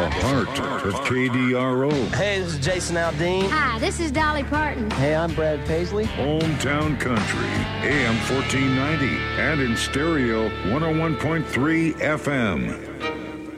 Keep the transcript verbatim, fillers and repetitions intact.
Part of K D R O. Hey, this is Jason Aldean. Hi, this is Dolly Parton. Hey, I'm Brad Paisley. Hometown Country, A M fourteen ninety, and in stereo, one oh one point three F M.